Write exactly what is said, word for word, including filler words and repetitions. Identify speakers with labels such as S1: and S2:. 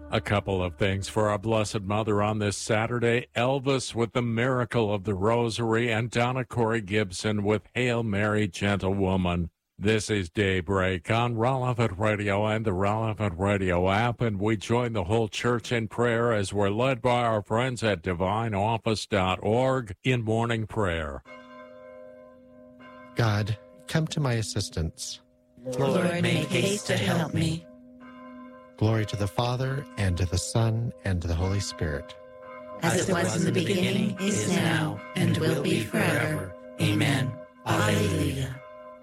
S1: A couple of things for our Blessed Mother on this Saturday. Elvis with the Miracle of the Rosary and Donna Corey Gibson with Hail Mary, Gentle Woman. This is Daybreak on Relevant Radio and the Relevant Radio app, and we join the whole church in prayer as we're led by our friends at divine office dot org in morning prayer.
S2: God, come to my assistance.
S3: Lord, make haste to help me.
S2: Glory to the Father, and to the Son, and to the Holy Spirit.
S3: As it was in the beginning, is now, and will be forever. Amen. Alleluia.